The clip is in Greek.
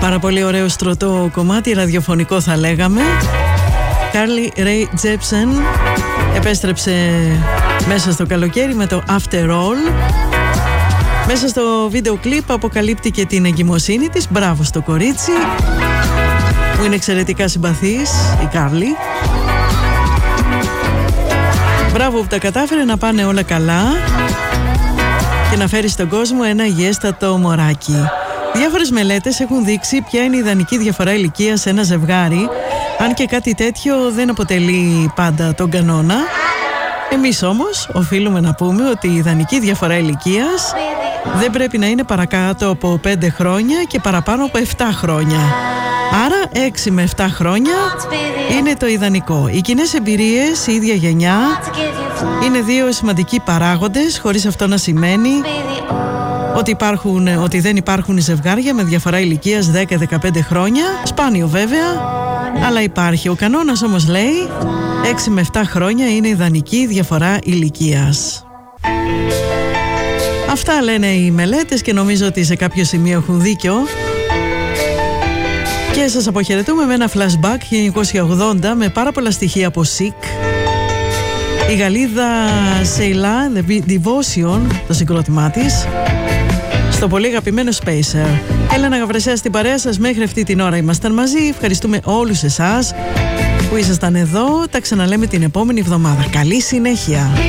Πάρα πολύ ωραίο στρωτό κομμάτι, ραδιοφωνικό θα λέγαμε. Carly Rae Jepsen επέστρεψε μέσα στο καλοκαίρι με το After All. Μέσα στο βίντεο κλιπ αποκαλύπτει και την εγκυμοσύνη της. Μπράβο στο κορίτσι που είναι εξαιρετικά συμπαθής, η Carly. Μπράβο που τα κατάφερε να πάνε όλα καλά και να φέρει στον κόσμο ένα υγιέστατο μωράκι. Διάφορες μελέτες έχουν δείξει ποια είναι η ιδανική διαφορά ηλικίας σε ένα ζευγάρι, αν και κάτι τέτοιο δεν αποτελεί πάντα τον κανόνα. Εμείς όμως οφείλουμε να πούμε ότι η ιδανική διαφορά ηλικίας δεν πρέπει να είναι παρακάτω από 5 χρόνια και παραπάνω από 7 χρόνια. Άρα 6 με 7 χρόνια είναι το ιδανικό. Οι κοινές εμπειρίες, η ίδια γενιά, είναι δύο σημαντικοί παράγοντες, χωρίς αυτό να σημαίνει ότι δεν υπάρχουν ζευγάρια με διαφορά ηλικίας 10-15 χρόνια. Σπάνιο βέβαια, αλλά υπάρχει. Ο κανόνας όμως λέει 6 με 7 χρόνια είναι ιδανική διαφορά ηλικίας. Αυτά λένε οι μελέτες και νομίζω ότι σε κάποιο σημείο έχουν δίκιο. Και σας αποχαιρετούμε με ένα flashback 1980 με πάρα πολλά στοιχεία από Sick. Η Γαλλίδα Sheila Devotion, το συγκρότημά της, στο πολύ αγαπημένο Spacer. Έλενα Γαβρεσέα στην παρέα σας, μέχρι αυτή την ώρα ήμασταν μαζί. Ευχαριστούμε όλους εσάς που ήσασταν εδώ. Τα ξαναλέμε την επόμενη εβδομάδα. Καλή συνέχεια.